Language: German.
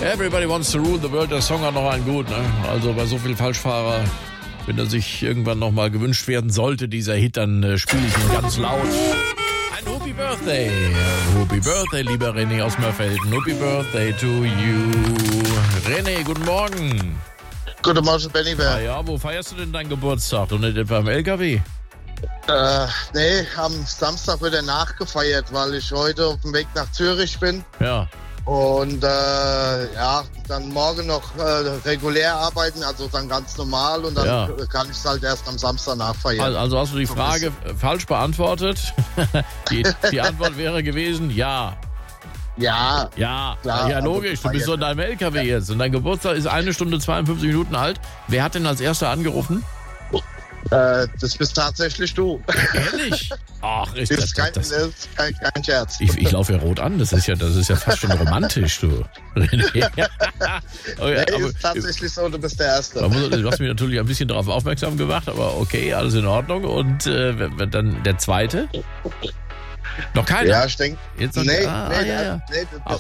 Everybody Wants to Rule the World, der Song hat noch einen gut, ne? Also bei so viel Falschfahrer, wenn er sich irgendwann nochmal gewünscht werden sollte, dieser Hit, dann spiele ich ihn ganz laut. Ein Happy Birthday. Happy Birthday, lieber René aus Mörfelden. Happy Birthday to you. René, guten Morgen. Guten Morgen, Benny. Ja, wo feierst du denn deinen Geburtstag? Und nicht etwa am LKW? Nee, am Samstag wird er nachgefeiert, weil ich heute auf dem Weg nach Zürich bin. Ja. Und dann morgen noch regulär arbeiten, also dann ganz normal. Und dann kann ich es halt erst am Samstag nachfeiern. Also hast du die Frage falsch beantwortet? Die Antwort wäre gewesen, ja. Ja. Ja, klar, ja, logisch. Du bist so in deinem LKW jetzt. Und dein Geburtstag ist 1 Stunde 52 Minuten alt. Wer hat denn als erster angerufen? Das bist tatsächlich du. Ehrlich? Ach, das ist kein Scherz. Ich laufe ja rot an. Das ist ja fast schon romantisch, du. Okay, aber ist tatsächlich so, du bist der Erste. Du hast mich natürlich ein bisschen darauf aufmerksam gemacht, aber okay, alles in Ordnung. Und dann der Zweite? Noch keiner? Ja, ich denke. Nee,